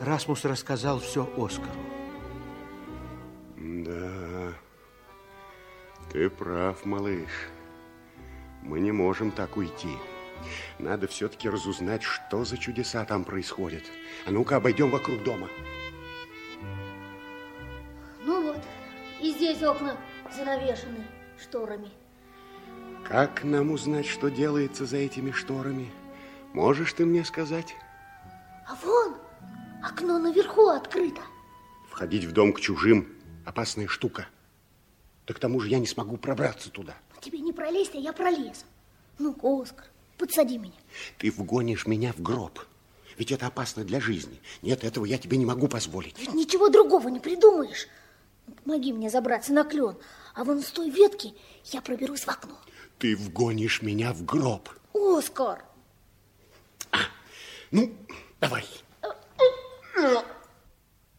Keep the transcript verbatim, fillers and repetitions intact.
Расмус рассказал все Оскару. Да, ты прав, малыш. Мы не можем так уйти. Надо все-таки разузнать, что за чудеса там происходят. А ну-ка, обойдем вокруг дома. Ну вот, и здесь окна занавешены шторами. Как нам узнать, что делается за этими шторами? Можешь ты мне сказать? А вон, окно наверху открыто. Входить в дом к чужим – опасная штука. Да к тому же я не смогу пробраться туда. Тебе не пролезть, а я пролезу. Ну-ка, Оскар, подсади меня. Ты вгонишь меня в гроб. Ведь это опасно для жизни. Нет, этого я тебе не могу позволить. Ведь ничего другого не придумаешь. Помоги мне забраться на клен, а вон с той ветки я проберусь в окно. Ты вгонишь меня в гроб. Оскар! А, ну, давай.